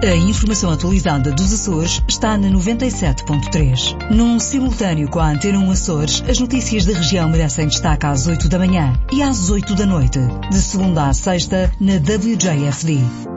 A informação atualizada dos Açores está na 97.3. Num simultâneo com a Antena 1 Açores, as notícias da região merecem destaque às 8 da manhã e às 8 da noite, de segunda à sexta, na WJFD.